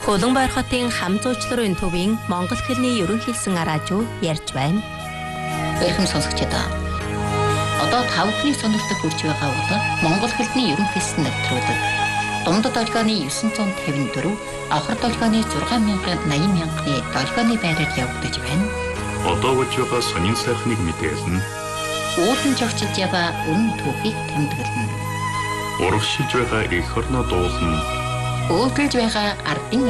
Улаанбаяр хотын хам зуучларын төвийн Монгол хэлний ерөнхийлсэн радио ярьж байна. Эрхэм сонсогчдоо. Одоо та бүхний сонирхдаг хүрч байгаа бол Монгол хэлний ерөнхийлсэн нэвтрүүлэг. Дундад долгионы 954, авхар долгионы 6,80,000-ны долгионы байраар явагдаж байна. Одоо болж байгаа сонин сайхныг мэдээлнэ. Уулын жогчилж яваа үнэн түүхийг тэмдэглэнэ. Урагшилж байгаа эх орноо дуулна. Өөдөлж байгаа ардын